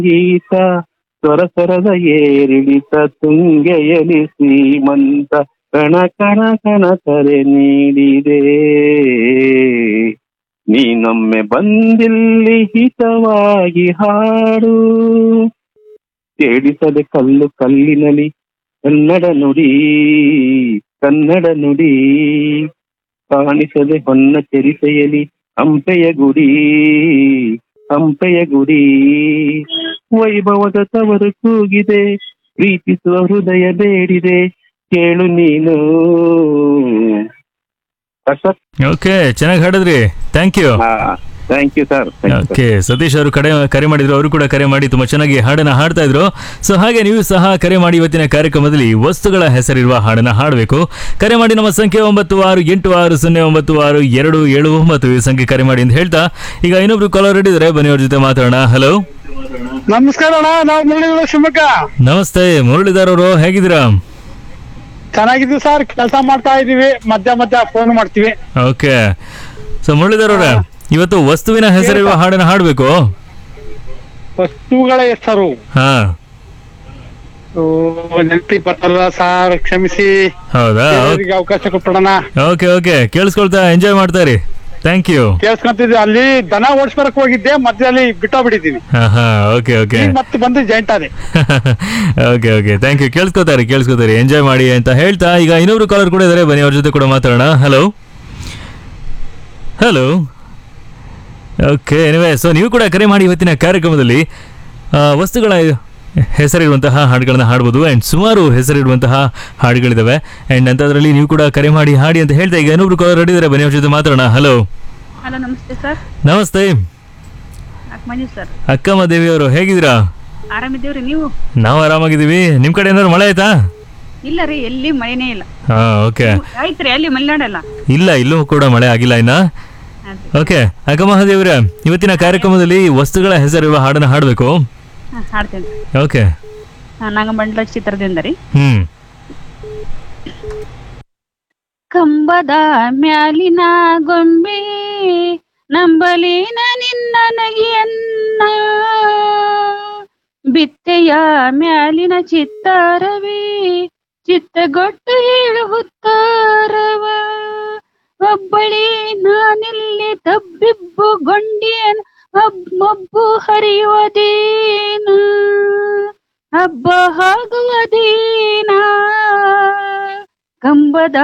ಗೀತ ಸ್ವರಸರದ ಏರಿಳಿತ ತುಂಗೆಯಲಿ ಶ್ರೀಮಂತ ಕಣ ಕಣ ಕಣ ಕರೆ ನೀಡಿದೆ. ನೀನೊಮ್ಮೆ ಬಂದಿಲ್ಲಿ ಹಿತವಾಗಿ ಹಾಡು, ಕೇಳಿಸದೆ ಕಲ್ಲು ಕಲ್ಲಿನಲಿ ಕನ್ನಡ ನುಡಿ ಕನ್ನಡ ನುಡಿ, ಕಾಣಿಸದೆ ಹೊನ್ನ ಚೆರಿಸೆಯಲಿ ಹಂಪೆಯ ಗುಡಿ ಹಂಪೆಯ ಗುಡಿ. ವೈಭವದ ತವರು ಕೂಗಿದೆ, ಪ್ರೀತಿಸುವ ಹೃದಯ ಬೇಡಿದೆ, ಕೇಳು ನೀನು. ಓಕೆ, ಚೆನ್ನಾಗಿ ಹಾಡಿದ್ರಿ. Thank you. Thank you sir. Okay, Satish ಅವರು ಕರೆ ಮಾಡಿದ್ರು, ಅವರು ಕೂಡ ಕರೆ ಮಾಡಿ ತುಂಬಾ ಚೆನ್ನಾಗಿ ಹಾಡನ್ನ ಹಾಡ್ತಾ ಇದ್ರು. ಸೊ ಹಾಗೆ ನೀವು ಸಹ ಕರೆ ಮಾಡಿ ಇವತ್ತಿನ ಕಾರ್ಯಕ್ರಮದಲ್ಲಿ ವಸ್ತುಗಳ ಹೆಸರಿರುವ ಹಾಡನ್ನ ಹಾಡಬೇಕು. ಕರೆ ಮಾಡಿ ನಮ್ಮ ಸಂಖ್ಯೆ 9680962779 ಈ ಸಂಖ್ಯೆ ಕರೆ ಮಾಡಿ ಅಂತ ಹೇಳ್ತಾ, ಈಗ ಇನ್ನೊಬ್ರು ಕಾಲರ್ ಇದ್ದಾರೆ, ಬನ್ನಿ ಅವ್ರ ಜೊತೆ ಮಾತಾಡೋಣ. ಹಲೋ, ನಮಸ್ಕಾರ ಅಣ್ಣ, ನಾವು ಮುರಳೀಧರ ಶಿವಮೊಗ್ಗ. ನಮಸ್ತೆ ಮುರಳೀಧರ್ ಅವರು, ಹೇಗಿದ್ದೀರಾ? ಚೆನ್ನಾಗಿದ್ದೀವಿ ಸರ್, ಕೆಲಸ ಮಾಡ್ತಾ ಇದೀವಿ, ಮಧ್ಯ ಫೋನ್ ಮಾಡ್ತೀವಿ. ಓಕೆ, ಸೊ ಮುರಳೀಧರ್ ಅವರೇ, ಇವತ್ತು ವಸ್ತುವಿನ ಹೆಸರಿರುವ ಹಾಡನ್ನ ಹಾಡಬೇಕು. ವಸ್ತುಗಳ ಹೆಸರು ಹಾ, ನೆನಪಿ ಬರ್ತಲ್ಲ ಸರ್, ಕ್ಷಮಿಸಿ. ಹೌದಾ? ಬೇರೆಯವ್ರಿಗೆ ಅವಕಾಶ ಕೊಟ್ಟೋಣ. ಓಕೆ ಓಕೆ, ಕೇಳಿಸ್ಕೊಳ್ತಾ ಎಂಜಾಯ್ ಮಾಡ್ತಾ ಇರಿ. Thank you. ಕೇಳಿಸ್ಕೊಂತಿದ್ವಿ, ಅಲ್ಲಿ ದನ ಓಡಿಸ್ಬರಕ್ ಹೋಗಿದ್ದೆ, ಮಧ್ಯದಲ್ಲಿ ಬಿಟ್ಟೋಗ್ಬಿಟ್ಟಿದ್ದೀನಿ. ಓಕೆ ಓಕೆ ಮತ್ತೆ ಬಂದು ಜಾಯಿಂಟ್ ಆದೆ. Okay okay, thank you. ಕೇಳಿಸ್ಕೊತಾರೆ, enjoy ಮಾಡಿ ಅಂತ ಹೇಳ್ತಾ, ಈಗ ಇನ್ನೊಬ್ರು ಕಾಲರ್ ಕೂಡ ಇದ್ದಾರೆ, ಬನ್ನಿ ಅವ್ರ ಜೊತೆ ಕೂಡ ಮಾತಾಡೋಣ. Hello hello. Okay, anyway, so ನೀವು ಕೂಡ ಕರೆ ಮಾಡಿ ಇವತ್ತಿನ ಕಾರ್ಯಕ್ರಮದಲ್ಲಿ ವಸ್ತುಗಳ ಹೆಸರಿರುವಂತಹ ಹಾಡುಗಳನ್ನ ಹಾಡ್ಬೋದು. ಆ್ಯಂಡ್ ಸುಮಾರು ಹೆಸರಿರುವಂತಹ ಹಾಡುಗಳಿದ್ದಾವೆ. ಆ್ಯಂಡ್ ಅಂಥದ್ರಲ್ಲಿ ನೀವು ಕೂಡ ಕರೆ ಮಾಡಿ ಹಾಡಿ ಅಂತ ಹೇಳ್ತಾ, ಈಗ ಇನ್ನೊಬ್ರು ಕಾಲರ್ ಹಿಡಿದಾರೆ, ಬನ್ನಿ ಅವ್ರ ಜೊತೆ ಮಾತಾಡೋಣ. ಹಲೋ. ಹಲೋ, ನಮಸ್ತೆ ಸರ್. ನಮಸ್ತೆ ಸರ್. ಅಕ್ಕಮ್ಮ ದೇವಿ ಅವರು, ಹೇಗಿದ್ದೀರಾ? ಆರಾಮಿದ್ದೀವ್ರಿ, ನೀವು? ನಾವು ಆರಾಮಾಗಿದ್ದೀವಿ. ನಿಮ್ಮ ಕಡೆ ಏನಾದ್ರು ಮಳೆ ಆಯ್ತಾ? ಇಲ್ಲ ರೀ, ಎಲ್ಲಿ ಮಳೆನೇ ಇಲ್ಲ. ಓಕೆ, ಆಯ್ತ್ರಿ, ಅಲ್ಲಿ ಮಲೆನಾಡಲ್ಲ? ಇಲ್ಲ, ಇಲ್ಲೂ ಕೂಡ ಮಳೆ ಆಗಿಲ್ಲ ಇನ್ನ. ಓಕೆ, ಅಕ್ಕಮಹಾದೇವ್ರೆ, ಇವತ್ತಿನ ಕಾರ್ಯಕ್ರಮದಲ್ಲಿ ವಸ್ತುಗಳ ಹೆಸರಿರುವ ಹಾಡನ್ನ ಹಾಡಬೇಕು. ಹಾಡ್ತೇನೆ. ಓಕೆ, ನಾಗಮಂಡಲ ಚಿತ್ರದಿಂದ ರೀ. ಕಂಬದ ಮ್ಯಾಲಿನ ಗೊಂಬೆ ನಂಬಲೇನ ನಿನ್ನ ನಗಿಯನ್ನ, ಬಿತ್ತೆಯ ಮ್ಯಾಲಿನ ಚಿತ್ತಾರವೇ ಚಿತ್ತಗೊಟ್ಟು ಹೇಳುತ್ತಾರವ, ಒಬ್ಬಳೇ ನಾನಿಲ್ಲಿ ತಬ್ಬಿಬ್ಬು ಗೊಂಡಿಯನ್ ಮಬ್ಬು ಹರಿಯುವುದೇನ, ಹಬ್ಬ ಆಗುವುದೇನ, ಕಂಬದ